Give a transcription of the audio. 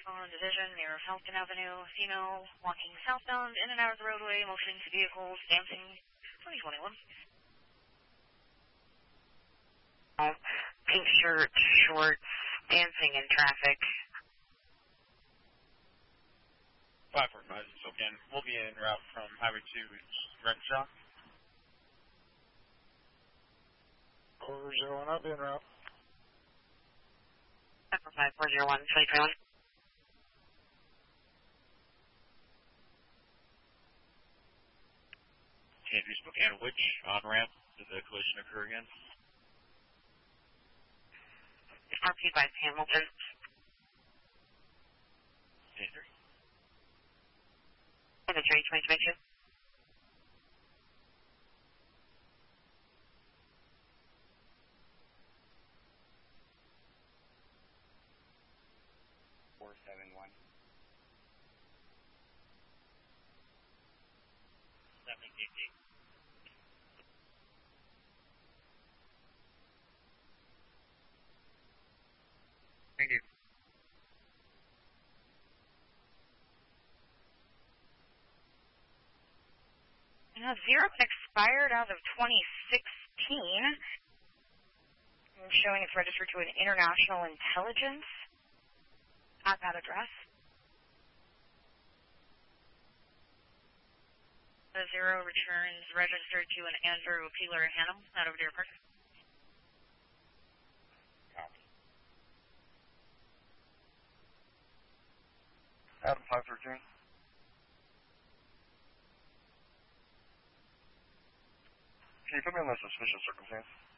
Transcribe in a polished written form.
on Division near Falcon Avenue. Female walking southbound in and out of the roadway, motioning to vehicles, dancing, 2021. Pink shirt, shorts, dancing in traffic. 545, so again, we'll be en route from Highway 2 Renshaw. 401, I'll be en route. 55401, 2021. Andrews, Spokane, which on-ramp did the collision occur again? RP by Hamilton. Andrew. Imagery 2022. Thank you. Now, Zero expired out of 2016. I'm showing it's registered to an international intelligence at that address. The Zero returns registered to an Andrew Peeler Hannum out of Deer Park. Adam 513. Can you put me on the suspicious circumstance?